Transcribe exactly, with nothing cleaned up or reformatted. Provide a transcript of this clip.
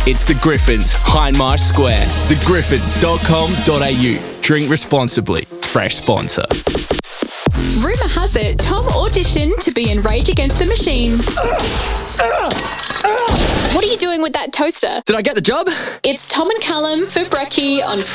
It's the Griffins, Hindmarsh Square. the griffins dot com dot a u. Drink responsibly. Fresh sponsor. Rumour has it Tom auditioned to be in Rage Against the Machine. What are you doing with that toaster? Did I get the job? It's Tom and Callum for Brekkie on